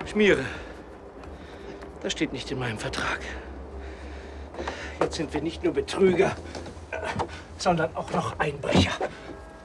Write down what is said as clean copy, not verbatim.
Schmiere. Das steht nicht in meinem Vertrag. Jetzt sind wir nicht nur Betrüger, sondern auch noch Einbrecher.